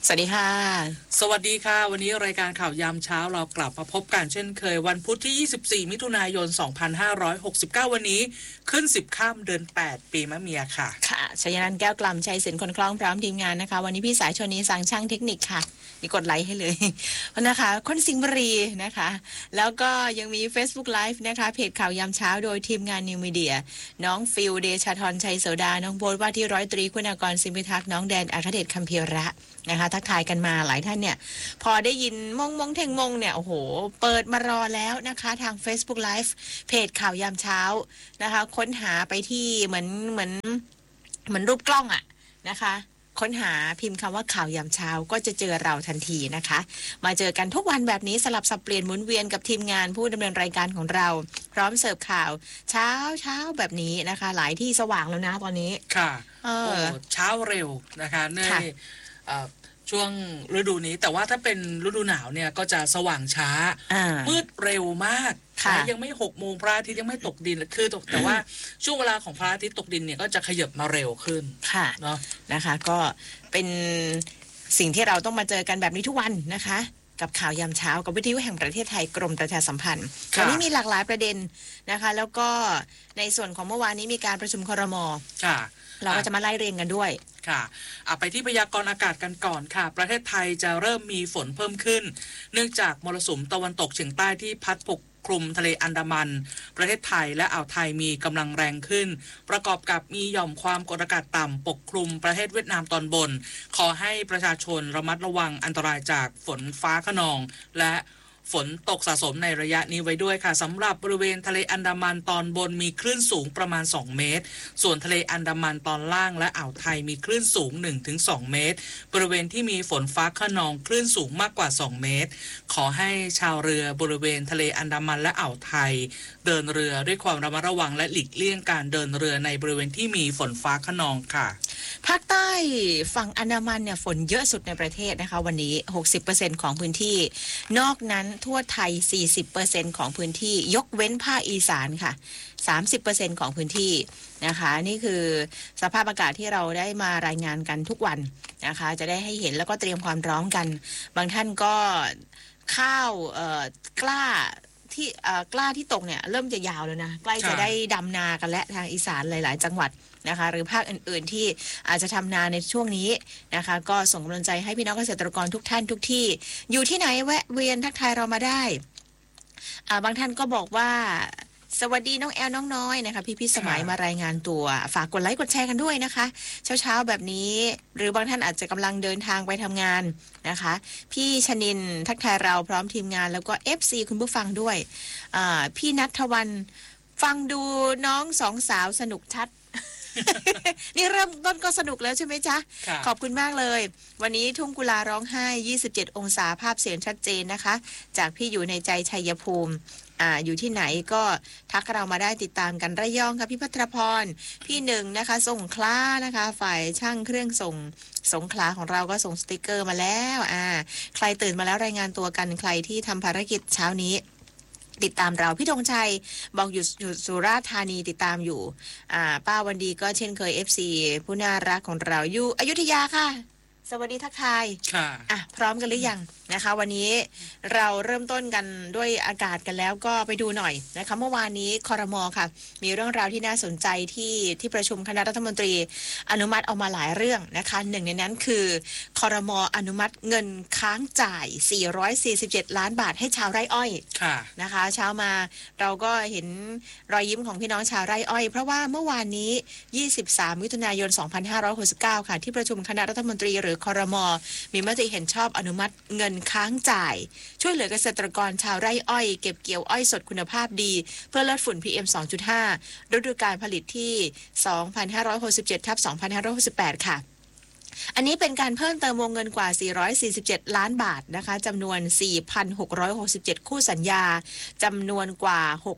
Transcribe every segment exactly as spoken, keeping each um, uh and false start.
สวัสดีค่ะสวัสดีค่ะวันนี้รายการข่าวยามเช้าเรากลับมาพบกันเช่นเคยวันพุธที่ยี่สิบสี่มิถุนายนสองพันห้าร้อยหกสิบเก้าวันนี้ขึ้นสิบค่ำเดือนแปดปีมะเมียค่ะค่ะชัยนันท์แก้วกล่ำชัยศิลป์คนคล้องพร้อมทีมงานนะคะวันนี้พี่สายชนีสังช่างเทคนิคค่ะมีกดไลค์ให้เลยนะคะคนสิงห์บุรีนะคะแล้วก็ยังมี Facebook Live นะคะเพจข่าวยามเช้าโดยทีมงานนิวมีเดียน้องฟิลเดชาธรชัยโสดาน้องโบทว่าที่ร้อยตรีคุณากรสิมพิทักษ์น้องแดนอาคเดชคัมภีระนะคะทักทายกันมาหลายท่านเนี่ยพอได้ยินมงมงเทงมงเนี่ยโอ้โหเปิดมารอแล้วนะคะทาง Facebook Live เพจข่าวยามเช้านะคะค้นหาไปที่เหมือนเหมือนเหมือนรูปกล้องอะนะคะค้นหาพิมพ์คำว่าข่าวยามเช้าก็จะเจอเราทันทีนะคะมาเจอกันทุกวันแบบนี้สลับสับเปลี่ยนหมุนเวียนกับทีมงานผู้ดำเนินรายการของเราพร้อมเสิร์ฟข่าวเช้าเช้าแบบนี้นะคะหลายที่สว่างแล้วนะตอนนี้ค่ะเออเช้าเร็วนะคะในช่วงฤดูนี้แต่ว่าถ้าเป็นฤดูหนาวเนี่ยก็จะสว่างช้ามืดเร็วมากยังไม่หกโมงพระอาทิตย์ยังไม่ตกดินคือตกแต่ว่าช่วงเวลาของพระอาทิตย์ตกดินเนี่ยก็จะขยับมาเร็วขึ้นค่ะเนาะนะคะก็เป็นสิ่งที่เราต้องมาเจอกันแบบนี้ทุกวันนะคะกับข่าวยามเช้ากับวิทยุแห่งประเทศไทยกรมประชาสัมพันธ์วันนี้มีหลากหลายประเด็นนะคะแล้วก็ในส่วนของเมื่อวานนี้มีการประชุมครม.เราก็จะมาไล่เรียงกันด้วยค่ะไปที่พยากรณ์อากาศกันก่อนค่ะประเทศไทยจะเริ่มมีฝนเพิ่มขึ้นเนื่องจากมรสุมตะวันตกเฉียงใต้ที่พัดปกคลุมทะเลอันดามันประเทศไทยและอ่าวไทยมีกำลังแรงขึ้นประกอบกับมีหย่อมความกดอากาศต่ำปกคลุมประเทศเวียดนามตอนบนขอให้ประชาชนระมัดระวังอันตรายจากฝนฟ้าคะนองและฝนตกสะสมในระยะนี้ไว้ด้วยค่ะสำหรับบริเวณทะเลอันดามันตอนบนมีคลื่นสูงประมาณสองเมตรส่วนทะเลอันดามันตอนล่างและอ่าวไทยมีคลื่นสูง หนึ่งถึงสอง เมตรบริเวณที่มีฝนฟ้าคะนองคลื่นสูงมากกว่าสองเมตรขอให้ชาวเรือบริเวณทะเลอันดามันและอ่าวไทยเดินเรือด้วยความระมัดระวังและหลีกเลี่ยงการเดินเรือในบริเวณที่มีฝนฟ้าคะนองค่ะภาคใต้ฝั่งอันดามันเนี่ยฝนเยอะสุดในประเทศนะคะวันนี้ หกสิบเปอร์เซ็นต์ ของพื้นที่นอกนั้นทั่วไทย สี่สิบเปอร์เซ็นต์ ของพื้นที่ยกเว้นภาคอีสานค่ะ สามสิบเปอร์เซ็นต์ ของพื้นที่นะคะนี่คือสภาพอากาศที่เราได้มารายงานกันทุกวันนะคะจะได้ให้เห็นแล้วก็เตรียมความพร้อมกันบางท่านก็ข้าวเอ่อกล้าที่เอ่อกล้าที่ตกเนี่ยเริ่มจะยาวแล้วนะใกล้จะได้ดำนากันและทางอีสานหลายๆจังหวัดนะคะหรือภาคอื่นๆที่อาจจะทำนาในช่วงนี้นะคะก็ส่งกำลังใจให้พี่น้องเกษตรกรทุกท่านทุกที่อยู่ที่ไหนแวะเวียนทักทายเรามาได้อ่าบางท่านก็บอกว่าสวัสดีน้องแอลน้องน้อยนะคะพี่พิสมัยมารายงานตัวฝากกดไลค์กดแชร์กันด้วยนะคะเช้าๆแบบนี้หรือบางท่านอาจจะกำลังเดินทางไปทำงานนะคะพี่ชนินทักทายเราพร้อมทีมงานแล้วก็ เอฟ ซี คุณผู้ฟังด้วยอ่าพี่ณัฐวรรณฟังดูน้องสองสาวสนุกชัด นี่เริ่มต้นก็สนุกแล้วใช่ไหมจ๊ะขอบคุณมากเลยวันนี้ทุ่งกุลาร้องไห้ยี่สิบเจ็ดองศาภาพเสียงชัดเจนนะคะจากพี่อยู่ในใจชัยภูมิอ่าอยู่ที่ไหนก็ทักเรามาได้ติดตามกันระยองค่ะพี่พัทรพรพี่หนึ่งนะคะส่งคล้านะคะฝ่ายช่างเครื่องส่งสงขลาของเราก็ส่งสติกเกอร์มาแล้วอ่าใครตื่นมาแล้วรายงานตัวกันใครที่ทำภารกิจเช้านี้ติดตามเราพี่ธงชัยบอกอยู่อยู่สุราษฎร์ธานีติดตามอยู่อ่าป้าวันดีก็เช่นเคย เอฟ ซี ผู้น่ารักของเราอยู่อยุธยาค่ะสวัสดีทักทายค่ะอ่ะพร้อมกันหรือยังนะคะวันนี้เราเริ่มต้นกันด้วยอากาศกันแล้วก็ไปดูหน่อยนะคะเมื่อวานนี้ครม.ค่ะมีเรื่องราวที่น่าสนใจที่ที่ประชุมคณะรัฐมนตรีอนุมัติออกมาหลายเรื่องนะคะหนึ่งในนั้นคือครม.อนุมัติเงินค้างจ่ายสี่ร้อยสี่สิบเจ็ดล้านบาทให้ชาวไร่อ้อยค่ะนะคะเช้ามาเราก็เห็นรอยยิ้มของพี่น้องชาวไร่อ้อยเพราะว่าเมื่อวานนี้ยี่สิบสามมิถุนายนสองพันห้าร้อยหกสิบเก้าค่ะที่ประชุมคณะรัฐมนตรีหรือครม.มีมติเห็นชอบอนุมัติเงินค้างจ่ายช่วยเหลือเกษตรกรชาวไร่อ้อยเก็บเกี่ยวอ้อยสดคุณภาพดีเพื่อลดฝุ่น พี เอ็ม สองจุดห้า ฤดูกาลผลิตที่ สองพันห้าร้อยหกสิบเจ็ด ทับ สองพันห้าร้อยหกสิบแปด ค่ะอันนี้เป็นการเพิ่มเติมวงเงินกว่าสี่ร้อยสี่สิบเจ็ดล้านบาทนะคะจำนวน สี่พันหกร้อยหกสิบเจ็ด คู่สัญญาจำนวนกว่าหก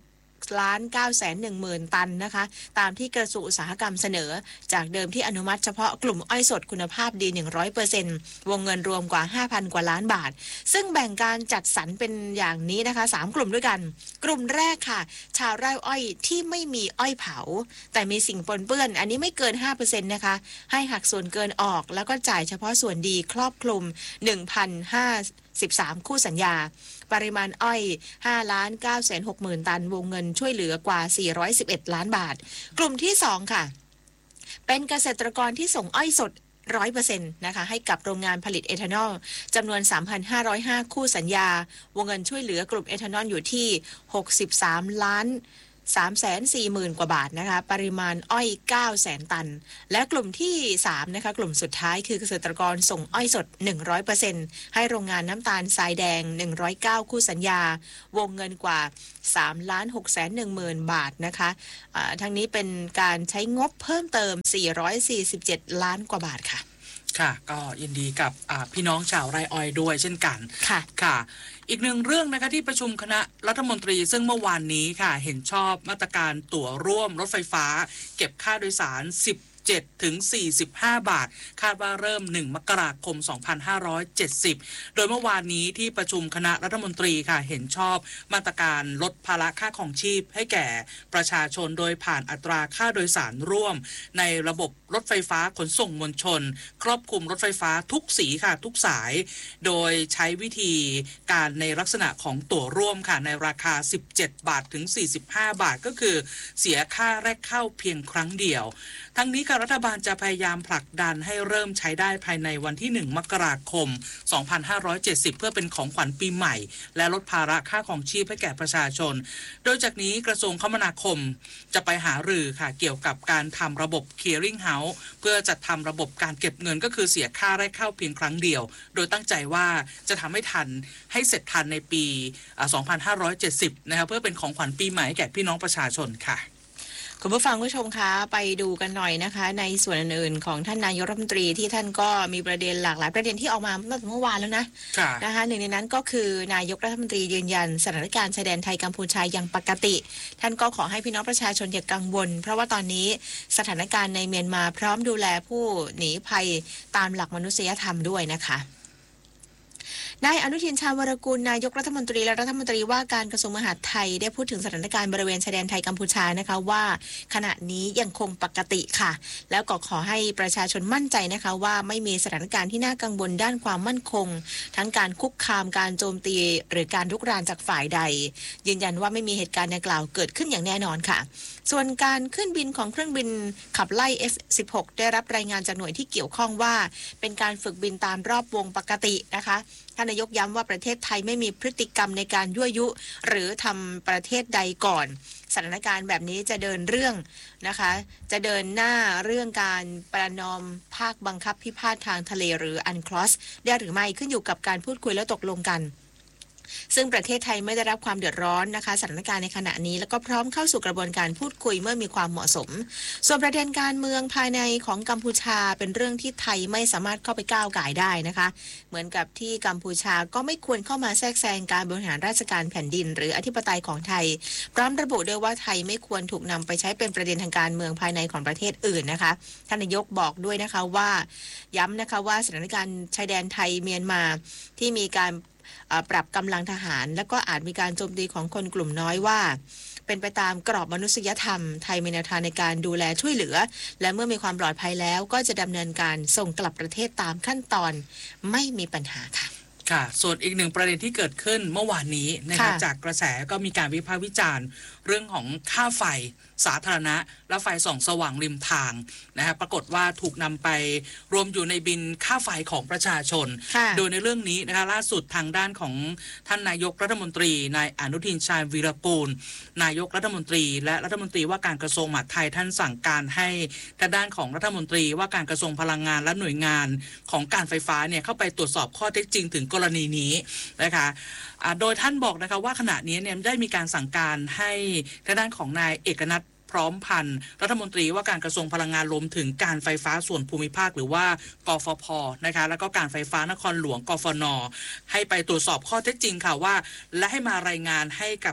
ล้านเก้าแสนหนึ่งหมื่นตันนะคะตามที่กระทรวงอุตสาหกรรมเสนอจากเดิมที่อนุมัติเฉพาะกลุ่มอ้อยสดคุณภาพดี หนึ่งร้อยเปอร์เซ็นต์ วงเงินรวมกว่า ห้าพัน กว่าล้านบาทซึ่งแบ่งการจัดสรรเป็นอย่างนี้นะคะสามกลุ่มด้วยกันกลุ่มแรกค่ะชาวไร่อ้อยที่ไม่มีอ้อยเผาแต่มีสิ่งปนเปื้อนอันนี้ไม่เกิน ห้าเปอร์เซ็นต์ นะคะให้หักส่วนเกินออกแล้วก็จ่ายเฉพาะส่วนดีครอบคลุม หนึ่งพันห้าร้อยสิบสาม คู่สัญญาปริมาณอ้อย ห้าล้านเก้าแสนหกหมื่น ตันวงเงินช่วยเหลือกว่าสี่ร้อยสิบเอ็ดล้านบาทกลุ่มที่สองค่ะเป็นเกษตรกรที่ส่งอ้อยสด หนึ่งร้อยเปอร์เซ็นต์ นะคะให้กับโรงงานผลิตเอทานอลจำนวน สามพันห้าร้อยห้า คู่สัญญาวงเงินช่วยเหลือกลุ่มเอทานอลอยู่ที่หกสิบสามล้านสามแสนสี่หมื่น กว่าบาทนะคะปริมาณอ้อย เก้าแสน ตันและกลุ่มที่สามนะคะกลุ่มสุดท้ายคือเกษตรกรส่งอ้อยสด หนึ่งร้อยเปอร์เซ็นต์ ให้โรงงานน้ำตาลทรายแดงหนึ่งร้อยเก้าคู่สัญญาวงเงินกว่า สามล้านหกแสนหนึ่งหมื่น บาทนะคะะทั้งนี้เป็นการใช้งบเพิ่มเติมสี่ร้อยสี่สิบเจ็ดล้านกว่าบาทค่ะค่ะก็ยินดีกับพี่น้องชาวไร่อ้อยด้วยเช่นกันค่ะค่ะอีกหนึ่งเรื่องนะคะที่ประชุมคณะรัฐมนตรีซึ่งเมื่อวานนี้ค่ะเห็นชอบมาตรการตั๋วร่วมรถไฟฟ้าเก็บค่าโดยสารสิบเจ็ดถึงสี่สิบห้า บาทคาดว่าเริ่มหนึ่งมกราคมสองพันห้าร้อยเจ็ดสิบโดยเมื่อวานนี้ที่ประชุมคณะรัฐมนตรีค่ะเห็นชอบมาตรการลดภาระค่าครองชีพให้แก่ประชาชนโดยผ่านอัตราค่าโดยสารร่วมในระบบรถไฟฟ้าขนส่งมวลชนครอบคลุมรถไฟฟ้าทุกสีค่ะทุกสายโดยใช้วิธีการในลักษณะของตั๋วร่วมค่ะในราคาสิบเจ็ดบาทถึงสี่สิบห้าบาทก็คือเสียค่าแรกเข้าเพียงครั้งเดียวทั้งนี้รัฐบาลจะพยายามผลักดันให้เริ่มใช้ได้ภายในวันที่หนึ่งมกราคมสองพันห้าร้อยเจ็ดสิบเพื่อเป็นของขวัญปีใหม่และลดภาระค่าของชีพให้แก่ประชาชนโดยจากนี้กระทรวงคมนาคมจะไปหารือค่ะเกี่ยวกับการทำระบบ Clearing House เพื่อจัดทำระบบการเก็บเงินก็คือเสียค่าแรกเข้าเพียงครั้งเดียวโดยตั้งใจว่าจะทำให้ทันให้เสร็จทันในปีสองพันห้าร้อยเจ็ดสิบนะคะเพื่อเป็นของขวัญปีใหม่ให้แก่พี่น้องประชาชนค่ะคุณผู้ฟังผู้ชมคะไปดูกันหน่อยนะคะในส่วนอื่นๆของท่านนายกรัฐมนตรีที่ท่านก็มีประเด็นหลากหลายประเด็นที่ออกมาตั้งแต่เมื่อวานแล้วนะนะคะหนึ่งในนั้นก็คือนายกรัฐมนตรียืนยันสถานการณ์ชายแดนไทยกัมพูชายังปกติท่านก็ขอให้พี่น้องประชาชนอย่ากังวลเพราะว่าตอนนี้สถานการณ์ในเมียนมาพร้อมดูแลผู้หนีภัยตามหลักมนุษยธรรมด้วยนะคะนายอนุทินชาญวรกูลนายกรัฐมนตรีและรัฐมนตรีว่าการกระทรวงมหาดไทยได้พูดถึงสถานการณ์บริเวณชายแดนไทยกัมพูชานะคะว่าขณะนี้ยังคงปกติค่ะแล้วก็ขอให้ประชาชนมั่นใจนะคะว่าไม่มีสถานการณ์ที่น่ากังวลด้านความมั่นคงทั้งการคุกคามการโจมตีหรือการรุกรานจากฝ่ายใดยืนยันว่าไม่มีเหตุการณ์ดังกล่าวเกิดขึ้นอย่างแน่นอนค่ะส่วนการขึ้นบินของเครื่องบินขับไล่ เอฟ สิบหก ได้รับรายงานจากหน่วยที่เกี่ยวข้องว่าเป็นการฝึกบินตามรอบวงปกตินะคะท่านนายกย้ำว่าประเทศไทยไม่มีพฤติกรรมในการยั่วยุหรือทำประเทศใดก่อนสถานการณ์แบบนี้จะเดินเรื่องนะคะจะเดินหน้าเรื่องการประนอมภาคบังคับพิพาททางทะเลหรืออันคลอสได้หรือไม่ขึ้นอยู่กับการพูดคุยและตกลงกันซึ่งประเทศไทยไม่ได้รับความเดือดร้อนนะคะสถานการณ์ในขณะนี้แล้วก็พร้อมเข้าสู่กระบวนการพูดคุยเมื่อมีความเหมาะสมส่วนประเด็นการเมืองภายในของกัมพูชาเป็นเรื่องที่ไทยไม่สามารถเข้าไปก้าวก่ายได้นะคะเหมือนกับที่กัมพูชาก็ไม่ควรเข้ามาแทรกแซงการบริหารราชการแผ่นดินหรืออธิปไตยของไทยพร้อมระบุด้วยว่าไทยไม่ควรถูกนำไปใช้เป็นประเด็นทางการเมืองภายในของประเทศอื่นนะคะท่านนายกบอกด้วยนะคะว่าย้ำนะคะว่าสถานการณ์ชายแดนไทยเมียนมาที่มีการปรับกำลังทหารและก็อาจมีการโจมตีของคนกลุ่มน้อยว่าเป็นไปตามกรอบมนุษยธรรมไทยมีแนวทางในการดูแลช่วยเหลือและเมื่อมีความปลอดภัยแล้วก็จะดำเนินการส่งกลับประเทศตามขั้นตอนไม่มีปัญหาค่ะค่ะส่วนอีกหนึ่งประเด็นที่เกิดขึ้นเมื่อวานนี้นะคะจากกระแสก็มีการวิพากษ์วิจารณ์เรื่องของค่าไฟสาธารณะและไฟส่องสว่างริมทางนะฮะปรากฏว่าถูกนำไปรวมอยู่ในบินค่าไฟของประชาชนโดยในเรื่องนี้นะคะล่าสุดทางด้านของท่านนายกรัฐมนตรีนายอนุทินชาญวีรกูลนายกรัฐมนตรีและรัฐมนตรีว่าการกระทรวงมหาดไทยท่านสั่งการให้ทางด้านของรัฐมนตรีว่าการกระทรวงพลังงานและหน่วยงานของการไฟฟ้าเนี่ยเข้าไปตรวจสอบข้อเท็จจริงถึงกรณีนี้นะคะโดยท่านบอกนะคะว่าขณะนี้เนี่ยได้มีการสั่งการให้ทางด้านของนายเอกนัทพร้อมพันธ์รัฐมนตรีว่าการกระทรวงพลังงานรวมถึงการไฟฟ้าส่วนภูมิภาคหรือว่ากฟผ.นะคะแล้วก็การไฟฟ้านครหลวงกฟน.ให้ไปตรวจสอบข้อเท็จจริงค่ะว่าและให้มารายงานให้กับต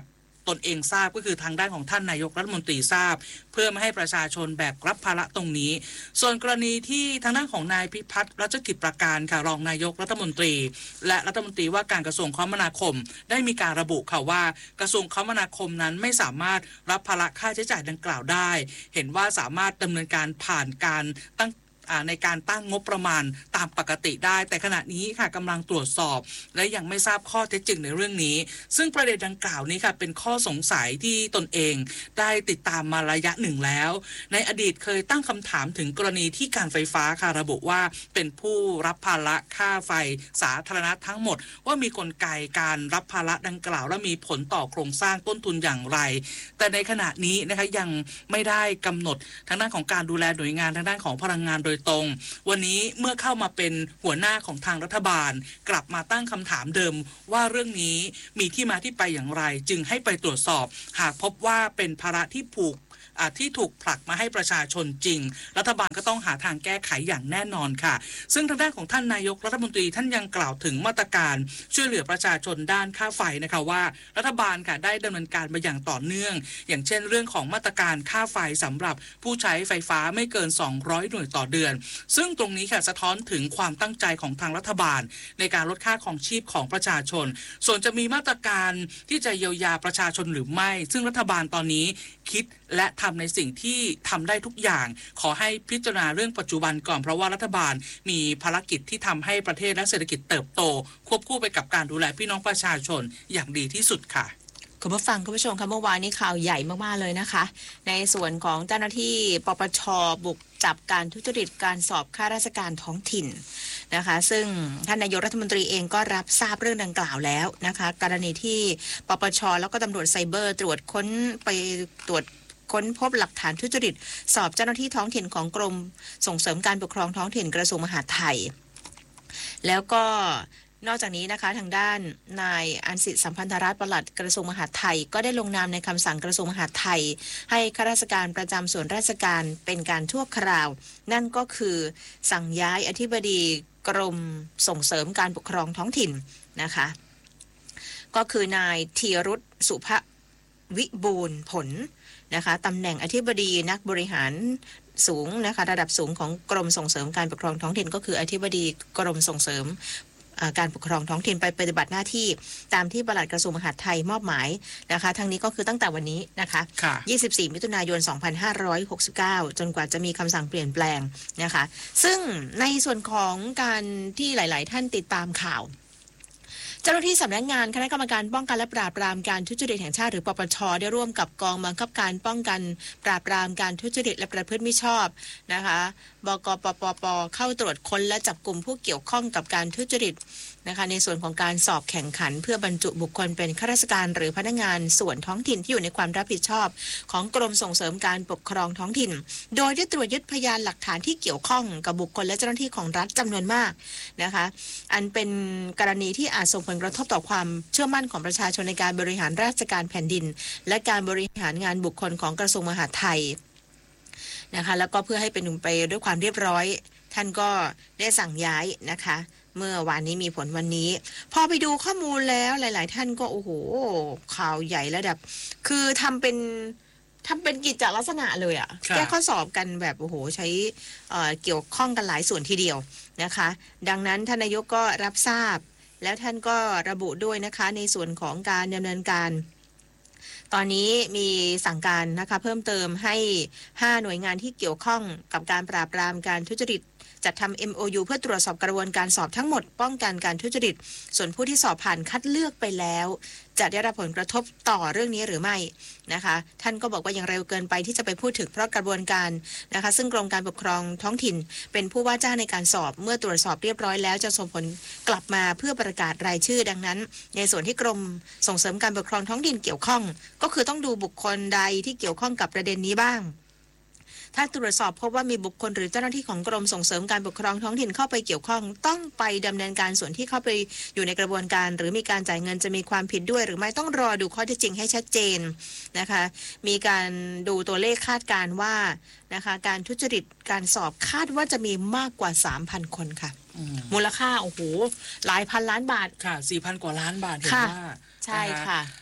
ตนเองทราบก็คือทางด้านของท่านนายกรัฐมนตรีทราบเพื่อไม่ให้ประชาชนแบกรับภาระตรงนี้ส่วนกรณีที่ทางด้านของนายพิพัฒน์รัชกิจประการค่ะรองนายกรัฐมนตรีและรัฐมนตรีว่าการกระทรวงคมนาคมได้มีการระบุค่ะว่ากระทรวงคมนาคมนั้นไม่สามารถรับภาระค่าใช้จ่ายดังกล่าวได้เห็นว่าสามารถดำเนินการผ่านการตั้งในการตั้งงบประมาณตามปกติได้แต่ขณะนี้ค่ะกำลังตรวจสอบและยังไม่ทราบข้อเท็จจริงในเรื่องนี้ซึ่งประเด็นดังกล่าวนี้ค่ะเป็นข้อสงสัยที่ตนเองได้ติดตามมาระยะหนึ่งแล้วในอดีตเคยตั้งคำถามถึงกรณีที่การไฟฟ้าค่ะระบุว่าเป็นผู้รับภาระค่าไฟสาธารณะทั้งหมดว่ามีกลไกการรับภาระดังกล่าวและมีผลต่อโครงสร้างต้นทุนอย่างไรแต่ในขณะนี้นะคะยังไม่ได้กำหนดทางด้านของการดูแลหน่วยงานทางด้านของพลังงานโดยตรงวันนี้เมื่อเข้ามาเป็นหัวหน้าของทางรัฐบาลกลับมาตั้งคำถามเดิมว่าเรื่องนี้มีที่มาที่ไปอย่างไรจึงให้ไปตรวจสอบหากพบว่าเป็นภาระที่ผูกที่ถูกผลักมาให้ประชาชนจริงรัฐบาลก็ต้องหาทางแก้ไขอย่างแน่นอนค่ะซึ่งทางด้านของท่านนายกรัฐมนตรีท่านยังกล่าวถึงมาตรการช่วยเหลือประชาชนด้านค่าไฟนะคะว่ารัฐบาลค่ะได้ดำเนินการมาอย่างต่อเนื่องอย่างเช่นเรื่องของมาตรการค่าไฟสำหรับผู้ใช้ไฟฟ้าไม่เกินสองร้อยหน่วยต่อเดือนซึ่งตรงนี้ค่ะสะท้อนถึงความตั้งใจของทางรัฐบาลในการลดค่าครองชีพของประชาชนส่วนจะมีมาตรการที่จะเยียวยาประชาชนหรือไม่ซึ่งรัฐบาลตอนนี้คิดและทำในสิ่งที่ทำได้ทุกอย่างขอให้พิจารณาเรื่องปัจจุบันก่อนเพราะว่ารัฐบาลมีภารกิจที่ทำให้ประเทศและเศรษฐกิจเติบโตควบคู่ไปกับการดูแลพี่น้องประชาชนอย่างดีที่สุดค่ะคุณผู้ฟังคุณผู้ชมคะเมื่อวานนี้ข่าวใหญ่มากๆเลยนะคะในส่วนของเจ้าหน้าที่ปปช.บุกจับการทุจริตการสอบข้าราชการท้องถิ่นนะคะซึ่งท่านนายกรัฐมนตรีเองก็รับทราบเรื่องดังกล่าวแล้วนะคะกรณีที่ปปช.แล้วก็ตำรวจไซเบอร์ตรวจค้นไปตรวจค้นพบหลักฐานทุจริตสอบเจ้าหน้าที่ท้องถิ่นของกรมส่งเสริมการปกครองท้องถิ่นกระทรวงมหาดไทยแล้วก็นอกจากนี้นะคะทางด้านนายอันสิทธิสัมพันธรัตน์ปลัดกระทรวงมหาดไทยก็ได้ลงนามในคำสั่งกระทรวงมหาดไทยให้ข้าราชการประจำส่วนราชการเป็นการชั่วคราวนั่นก็คือสั่งย้ายอธิบดีกรมส่งเสริมการปกครองท้องถิ่นนะคะก็คือนายธีรุตสุภวิบูลผลนะคะตำแหน่งอธิบดีนักบริหารสูงนะคะระดับสูงของกรมส่งเสริมการปกครองท้องถิ่นก็คืออธิบดีกรมส่งเสริมการปกครองท้องถิ่นไปปฏิบัติหน้าที่ตามที่ปลัดกระทรวงมหาดไทยมอบหมายนะคะทั้งนี้ก็คือตั้งแต่วันนี้นะคะยี่สิบสี่มิถุนายนสองพันห้าร้อยหกสิบเก้าจนกว่าจะมีคำสั่งเปลี่ยนแปลงนะคะซึ่งในส่วนของการที่หลายๆท่านติดตามข่าวเจ้าหน้าที่สำนักงานคณะกรรมการป้องกันและปราบปรามการทุจริตแห่งชาติหรือปปช.ได้ร่วมกับกองบังคับการป้องกันปราบปรามการทุจริตและประพฤติมิชอบนะคะบกปปป.เข้าตรวจค้นและจับกลุ่มผู้เกี่ยวข้องกับการทุจริตนะคะในส่วนของการสอบแข่งขันเพื่อบรรจุบุคคลเป็นข้าราชการหรือพนักงานส่วนท้องถิ่นที่อยู่ในความรับผิดชอบของกรมส่งเสริมการปกครองท้องถิ่นโดยได้ตรวจยึดพยานหลักฐานที่เกี่ยวข้องกับบุคคลและเจ้าหน้าที่ของรัฐจำนวนมากนะคะอันเป็นกรณีที่อาจส่งผลกระทบต่อความเชื่อมั่นของประชาชนในการบริหารราชการแผ่นดินและการบริหารงานบุคคลของกระทรวงมหาดไทยนะคะแล้วก็เพื่อให้เป็นไปด้วยความเรียบร้อยท่านก็ได้สั่งย้ายนะคะเมื่อวานนี้มีผลวันนี้พอไปดูข้อมูลแล้วหลายๆท่านก็โอ้โหข่าวใหญ่ระดับคือทำเป็นทำเป็นกิจลักษณะเลยอะแก้ข้อสอบกันแบบโอ้โหใช้เอ่อเกี่ยวข้องกันหลายส่วนทีเดียวนะคะดังนั้นท่านนายกก็รับทราบแล้วท่านก็ระบุด้วยนะคะในส่วนของการดำเนินการตอนนี้มีสั่งการนะคะเพิ่มเติมให้ห้าหน่วยงานที่เกี่ยวข้องกับการปราบปรามการทุจริตจัดทำ เอ็ม โอ ยู เพื่อตรวจสอบกระบวนการสอบทั้งหมดป้องกันการทุจริตส่วนผู้ที่สอบผ่านคัดเลือกไปแล้วจะได้รับผลกระทบต่อเรื่องนี้หรือไม่นะคะท่านก็บอกว่ายังเร็วเกินไปที่จะไปพูดถึงเพราะกระบวนการนะคะซึ่งกรมการปกครองท้องถิ่นเป็นผู้ว่าจ้างในการสอบเมื่อตรวจสอบเรียบร้อยแล้วจะส่งผลกลับมาเพื่อประกาศรายชื่อดังนั้นในส่วนที่กรมส่งเสริมการปกครองท้องถิ่นเกี่ยวข้องก็คือต้องดูบุคคลใดที่เกี่ยวข้องกับประเด็นนี้บ้างถ้าตรวจสอบพบว่ามีบุคคลหรือเจ้าหน้าที่ของกรมส่งเสริมการปกครองท้องถิ่นเข้าไปเกี่ยวข้องต้องไปดำเนินการส่วนที่เข้าไปอยู่ในกระบวนการหรือมีการจ่ายเงินจะมีความผิดด้วยหรือไม่ต้องรอดูข้อเท็จจริงให้ชัดเจนนะคะมีการดูตัวเลขคาดการณ์ว่านะคะการทุจริตการสอบคาดว่าจะมีมากกว่า สามพัน คนค่ะมูลค่าโอ้โหหลายพันล้านบาทค่ะ สี่พัน กว่าล้านบาทเห็นว่าใช่ค่ะ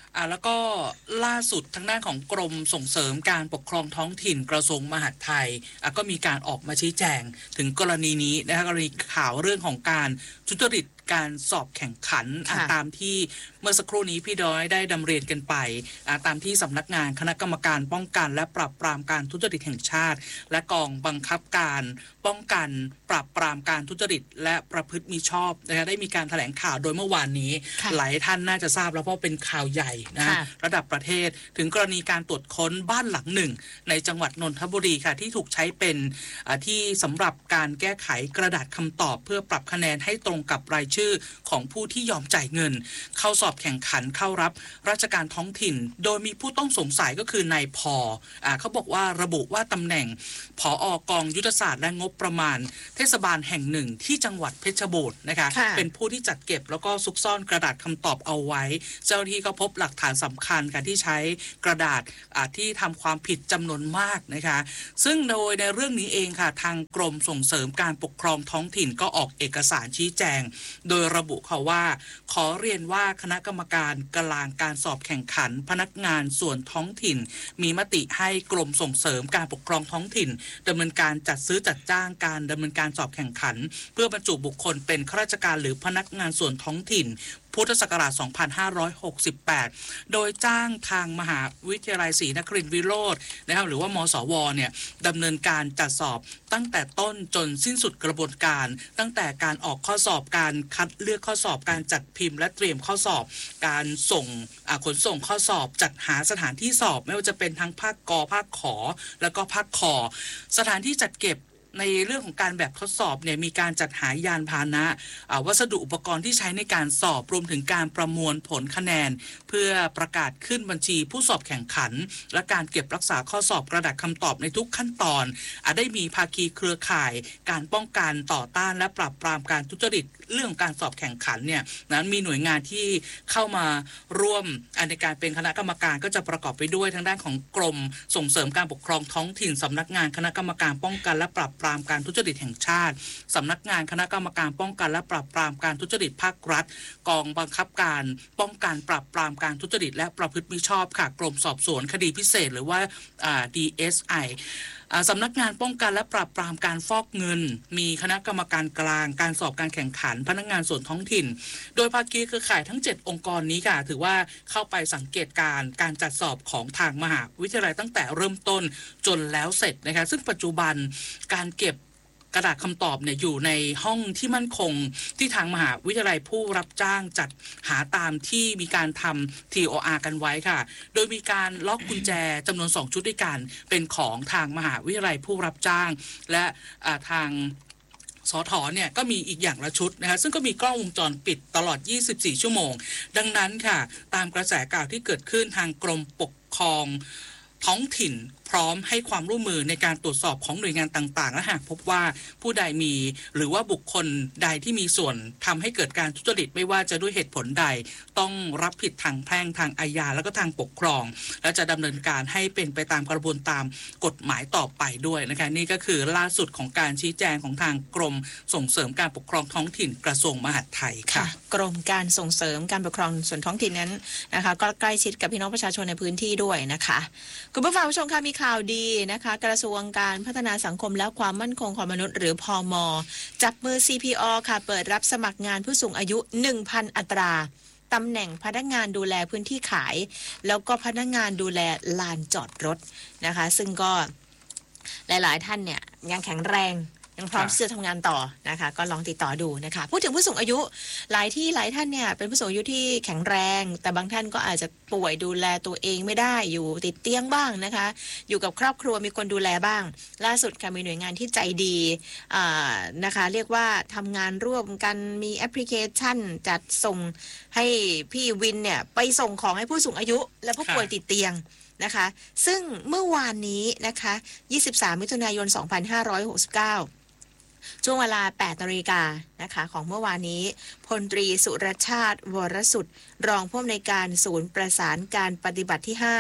อ่าแล้วก็ล่าสุดทางด้านของกรมส่งเสริมการปกครองท้องถิ่นกระทรวงมหาดไทยอ่ะก็มีการออกมาชี้แจงถึงกรณีนี้นะคะกรณีข่าวเรื่องของการทุจริตการสอบแข่งขันตามที่เมื่อสักครู่นี้พี่ด้อยได้ดำเรียนกันไปตามที่สำนักงานคณะกรรมการป้องกันและปราบปรามการทุจริตแห่งชาติและกองบังคับการป้องกันปราบปรามการทุจริตและประพฤติมิชอบนะคะได้มีการแถลงข่าวโดยเมื่อวานนี้หลายท่านน่าจะทราบแล้วเพราะเป็นข่าวใหญ่นะระดับประเทศถึงกรณีการตรวจค้นบ้านหลังหนึ่งในจังหวัดนนทบุรีค่ะที่ถูกใช้เป็นที่สำหรับการแก้ไขกระดาษคำตอบเพื่อปรับคะแนนให้ตรงกับรายชื่อของผู้ที่ยอมจ่ายเงินเข้าสอบแข่งขันเข้ารับราชการท้องถิ่นโดยมีผู้ต้องสงสัยก็คือนายพออ่าเขาบอกว่าระบุว่าตำแหน่งผอ.กองยุทธศาสตร์และงบประมาณเทศบาลแห่งหนึ่งที่จังหวัดเพชรบูรณ์นะคะเป็นผู้ที่จัดเก็บแล้วก็ซุกซ่อนกระดาษคำตอบเอาไว้เจ้าหน้าที่ก็พบหลักฐานสำคัญค่ะที่ใช้กระดาษอ่าที่ทำความผิดจำนวนมากนะคะซึ่งโดยในเรื่องนี้เองค่ะทางกรมส่งเสริมการปกครองท้องถิ่นก็ออกเอกสารชี้แจงโดยระบุค่ะว่าขอเรียนว่าคณะกรรมการกลางการสอบแข่งขันพนักงานส่วนท้องถิ่นมีมติให้กรมส่งเสริมการปกครองท้องถิ่นดำเนินการจัดซื้อจัดจ้างการดำเนินการสอบแข่งขันเพื่อบรรจุบุคคลเป็นข้าราชการหรือพนักงานส่วนท้องถิ่นพุทธศักราช สองพันห้าร้อยหกสิบแปด โดยจ้างทางมหาวิทยาลัยศรีนครินทรวิโรจน์นะครับหรือว่ามสวเนี่ยดำเนินการจัดสอบตั้งแต่ต้นจนสิ้นสุดกระบวนการตั้งแต่การออกข้อสอบการคัดเลือกข้อสอบการจัดพิมพ์และเตรียมข้อสอบการส่งขนส่งข้อสอบจัดหาสถานที่สอบไม่ว่าจะเป็นทั้งภาคกภาคขแล้วก็ภาคคสถานที่จัดเก็บในเรื่องของการแบบทดสอบเนี่ยมีการจัดหายานพาหนะวัสดุอุปกรณ์ที่ใช้ในการสอบรวมถึงการประมวลผลคะแนนเพื่อประกาศขึ้นบัญชีผู้สอบแข่งขันและการเก็บรักษาข้อสอบกระดาษคำตอบในทุกขั้นตอนอาจได้มีภาคีเครือข่ายการป้องกันต่อต้านและปราบปรามการทุจริตเรื่องการสอบแข่งขันเนี่ยนั้นมีหน่วยงานที่เข้ามาร่วมในการเป็นคณะกรรมการก็จะประกอบไปด้วยทางด้านของกรมส่งเสริมการปกครองท้องถิ่นสำนักงานคณะกรรมการป้องกันและปราบปรามการทุจริตแห่งชาติสำนักงานคณะกรรมการป้องกันและปราบปรามการทุจริตภาครัฐกองบังคับการป้องกันปราบปรามการทุจริตและประพฤติมิชอบค่ะกรมสอบสวนคดีพิเศษหรือว่า ดี เอส ไอสำนักงานป้องกันและปราบปรามการฟอกเงินมีคณะกรรมการกลางการสอบการแข่งขันพนักงานส่วนท้องถิ่นโดยภาคีเครือข่ายทั้งเจ็ดองค์กรนี้ค่ะถือว่าเข้าไปสังเกตการการจัดสอบของทางมหาวิทยาลัยตั้งแต่เริ่มต้นจนแล้วเสร็จนะคะซึ่งปัจจุบันการเก็บกระดาษคำตอบเนี่ยอยู่ในห้องที่มั่นคงที่ทางมหาวิทยาลัยผู้รับจ้างจัดหาตามที่มีการทำ ที โอ อาร์ กันไว้ค่ะโดยมีการล็อกกุญแจจำนวนสองชุดด้วยกันเป็นของทางมหาวิทยาลัยผู้รับจ้างและทางสทเนี่ยก็มีอีกอย่างละชุดนะคะซึ่งก็มีกล้องวงจรปิดตลอดยี่สิบสี่ชั่วโมงดังนั้นค่ะตามกระแสข่าวที่เกิดขึ้นทางกรมปกครองท้องถิ่นพร้อมให้ความร่วมมือในการตรวจสอบของหน่วยงานต่างๆและหากพบว่าผู้ใดมีหรือว่าบุคคลใดที่มีส่วนทำให้เกิดการทุจริตไม่ว่าจะด้วยเหตุผลใดต้องรับผิดทางแพ่งทางอาญาแล้วก็ทางปกครองและจะดำเนินการให้เป็นไปตามกระบวนตามกฎหมายต่อไปด้วยนะคะนี่ก็คือล่าสุดของการชี้แจงของทางกรมส่งเสริมการปกครองท้องถิ่นกระทรวงมหาดไทยค่ะกรมการส่งเสริมการปกครองส่วนท้องถิ่นนั้นนะคะก็ใกล้ชิดกับพี่น้องประชาชนในพื้นที่ด้วยนะคะคุณผู้ฟังผู้ชมค่ะมีข่าวดีนะคะกระทรวงการพัฒนาสังคมและความมั่นคงของมนุษย์หรือพม.จับมือ ซี พี อ ค่ะเปิดรับสมัครงานผู้สูงอายุ หนึ่งพัน อัตราตำแหน่งพนักงานดูแลพื้นที่ขายแล้วก็พนักงานดูแลลานจอดรถนะคะซึ่งก็หลายๆท่านเนี่ยยังแข็งแรงยังพร้อมที่จะทำงานต่อนะคะก็ลองติดต่อดูนะคะพูดถึงผู้สูงอายุหลายที่หลายท่านเนี่ยเป็นผู้สูงอายุที่แข็งแรงแต่บางท่านก็อาจจะป่วยดูแลตัวเองไม่ได้อยู่ติดเตียงบ้างนะคะอยู่กับครอบครัวมีคนดูแลบ้างล่าสุดค่ะมีหน่วยงานที่ใจดีนะคะเรียกว่าทำงานร่วมกันมีแอปพลิเคชันจัดส่งให้พี่วินเนี่ยไปส่งของให้ผู้สูงอายุและผู้ป่วยติดเตียงนะคะซึ่งเมื่อวานนี้นะคะยี่สิบสามมิถุนายนสองพันห้าร้อยหกสิบเก้าช่วงเวลา แปด นาฬิกานะคะของเมื่อวานนี้พลตรีสุรชาติวรสุดรองผู้อำนวยการศูนย์ประสานการปฏิบัติที่ห้า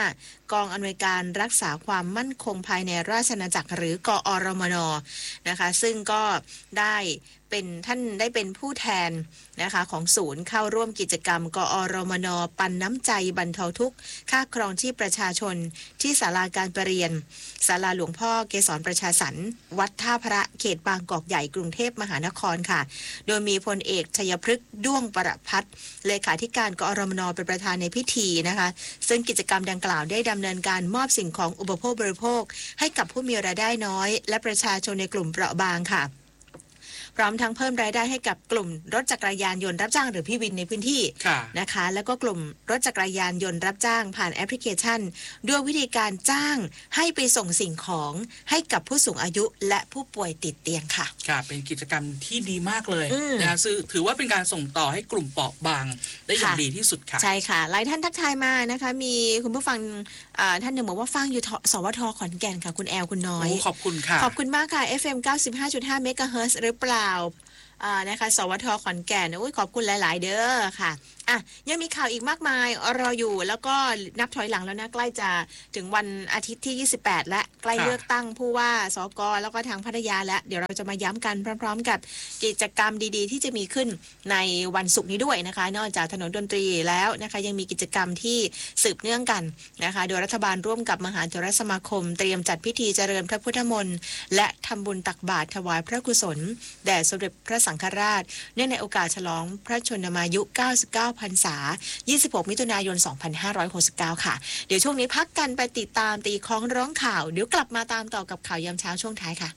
กองอำนวยการรักษาความมั่นคงภายในราชอาณาจักรหรือกอรมนนะคะซึ่งก็ได้เป็นท่านได้เป็นผู้แทนนะคะของศูนย์เข้าร่วมกิจกรรมกอรมนปันน้ำใจบรรเทาทุกข์ค่าครองชีพประชาชนที่ศาลาการประเรียนศาลาหลวงพ่อเกษรประชาสรรค์วัดท่าพระเขตบางกอกใหญ่กรุงเทพมหานครค่ะโดยมีพลเอกชัยพฤกษ์ด้วงประภัตรเลขาธิการกอรมนเป็นประธานในพิธีนะคะซึ่งกิจกรรมดังกล่าวได้ดำเนินการมอบสิ่งของอุปโภคบริโภคให้กับผู้มีรายได้น้อยและประชาชนในกลุ่มเปราะบางค่ะพร้อมทั้งเพิ่มรายได้ให้กับกลุ่มรถจักรยานยนต์รับจ้างหรือพี่วินในพื้นที่นะคะแล้วก็กลุ่มรถจักรยานยนต์รับจ้างผ่านแอปพลิเคชันด้วยวิธีการจ้างให้ไปส่งสิ่งของให้กับผู้สูงอายุและผู้ป่วยติดเตียงค่ะค่ะเป็นกิจกรรมที่ดีมากเลยนะคะถือว่าเป็นการส่งต่อให้กลุ่มเปราะบางได้อย่างดีที่สุดค่ะใช่ค่ะหลายท่านทักทายมานะคะมีคุณผู้ฟังท่านหนึ่งบอกว่าฟังอยู่สวทขอนแก่นค่ะคุณแอลคุณน้อยขอบคุณค่ะขอบคุณมากค่ะ เอฟ เอ็ม เก้าสิบห้าจุดห้า เมกะเฮิรตซ์หรือเปล่าอ่านะคะสวทขอนแก่นโอ้ยขอบคุณหลายๆเด้อค่ะอ่ะยังมีข่าวอีกมากมายรออยู่แล้วก็นับถอยหลังแล้วนะใกล้จะถึงวันอาทิตย์ที่ยี่สิบแปดและใกล้เลือกตั้งผู้ว่าสกแล้วก็ทางพัทยาแล้วเดี๋ยวเราจะมาย้ำกันพร้อมๆกับกิจกรรมดีๆที่จะมีขึ้นในวันศุกร์นี้ด้วยนะคะนอกจากถนนดนตรีแล้วนะคะยังมีกิจกรรมที่สืบเนื่องกันนะคะโดยรัฐบาลร่วมกับมหาเถรสมาคมเตรียมจัดพิธีเจริญพระพุทธมนต์และทำบุญตักบาตรถวายพระกุศลแด่สมเด็จพระสังฆราชเนื่องในโอกาสฉลองพระชนมายุเก้าสิบเก้าพรรษายี่สิบหกมิถุนายนสองพันห้าร้อยหกสิบเก้าค่ะเดี๋ยวช่วงนี้พักกันไปติดตามตีคล้องร้องข่าวเดี๋ยวกลับมาตามต่อกับข่าวยามเช้าช่วงท้ายค่ะ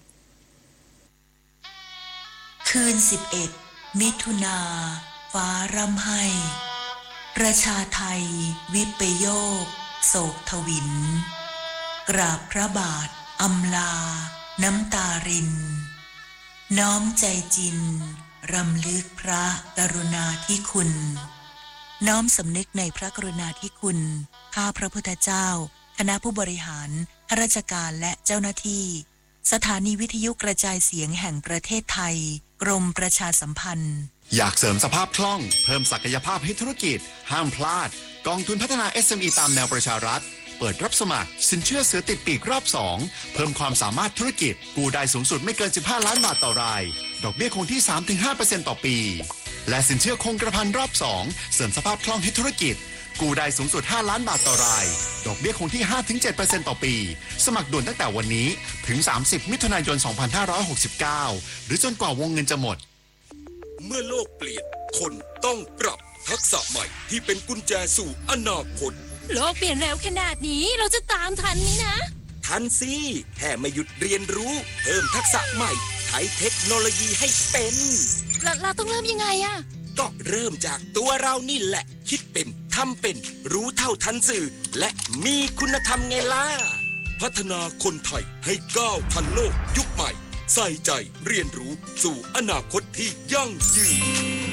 คืนสิบเอ็ดมิถุนาฟ้าร่ำไห้ประชาไทยวิปโยคโศกทวินกราบพระบาทอำลาน้ำตารินน้อมใจจินรำลึกพระกรุณาธิคุณน้อมสำนึกในพระกรุณาธิคุณข้าพระพุทธเจ้าคณะผู้บริหารข้าราชการและเจ้าหน้าที่สถานีวิทยุกระจายเสียงแห่งประเทศไทยกรมประชาสัมพันธ์อยากเสริมสภาพคล่องเพิ่มศักยภาพให้ธุรกิจห้ามพลาดกองทุนพัฒนา เอส เอ็ม อี ตามแนวประชารัฐเปิดรับสมัครสินเชื่อเสือติดปีกรอบสองเพิ่มความสามารถธุรกิจกู้ได้สูงสุดไม่เกินสิบห้าล้านบาทต่อรายดอกเบี้ยคงที่ สามถึงห้าเปอร์เซ็นต์ ต่อปีและสินเชื่อคงกระพันรอบสองเสริมสภาพคล่องให้ธุรกิจกู้ได้สูงสุดห้าล้านบาทต่อรายดอกเบี้ยคงที่ ห้าถึงเจ็ดเปอร์เซ็นต์ ต่อปีสมัครด่วนตั้งแต่วันนี้ถึงสามสิบมิถุนายนสองพันห้าร้อยหกสิบเก้าหรือจนกว่าวงเงินจะหมดเมื่อโลกเปลี่ยนคนต้องปรับทักษะใหม่ที่เป็นกุญแจสู่อนาคตโลกเปลี่ยนเร็วขนาดนี้เราจะตามทันนี้นะทันสิแค่ไม่หยุดเรียนรู้เพิ่มทักษะใหม่ใช้เทคโนโลยีให้เป็นเราเราต้องเริ่มยังไงอะก็เริ่มจากตัวเรานี่แหละคิดเป็นทำเป็นรู้เท่าทันสื่อและมีคุณธรรมไงล่ะพัฒนาคนไทยให้ก้าวทันโลกยุคใหม่ใส่ใจเรียนรู้สู่อนาคตที่ยั่งยืน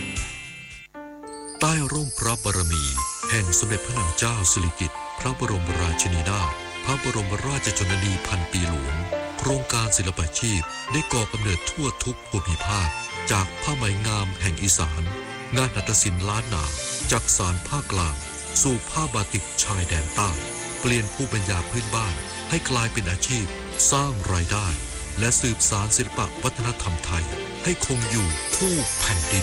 ใต้ร่มพระบารมีแห่งสมเด็จพระนางเจ้าสิริกิติ์พระบรมราชินีนาถพระบรมราชชนนีพันปีหลวงโครงการศิลปาชีพได้ก่อกำเนิดทั่วทุกภูมิภาคจากผ้าไหมงามแห่งอีสานงานหัตถศิลป์ล้านนาจากสารภาคกลางสู่ผ้าบาติกชายแดนใต้เปลี่ยนภูมิปัญญาพื้นบ้านให้กลายเป็นอาชีพสร้างรายได้และสืบสานศิลปวัฒนธรรมไทยให้คงอยู่คู่แผ่นดิน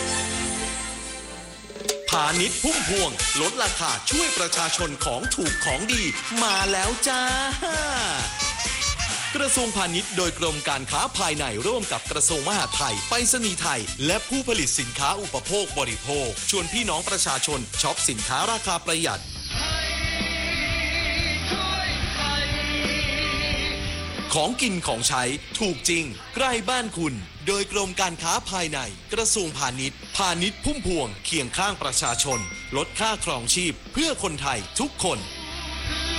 พาณิชย์พุ่มพวงลดราคาช่วยประชาชนของถูกของดีมาแล้วจ้ากระทรวงพาณิชย์โดยกรมการค้าภายในร่วมกับกระทรวงมหาดไทยไปรษณีย์ไทยและผู้ผลิตสินค้าอุปโภคบริโภคชวนพี่น้องประชาชนช็อปสินค้าราคาประหยัดของกินของใช้ถูกจริงใกล้บ้านคุณโดยกรมการค้าภายในกระทรวงพาณิชย์พาณิชย์พุ่มพวงเคียงข้างประชาชนลดค่าครองชีพเพื่อคนไทยทุกคน